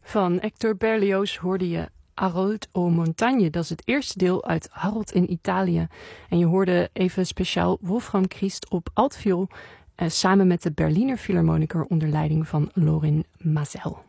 Van Hector Berlioz hoorde je Harold aux Montagnes. Dat is het eerste deel uit Harold in Italië. En je hoorde even speciaal Wolfram Christ op altviool, samen met de Berliner Philharmoniker onder leiding van Lorin Maazel.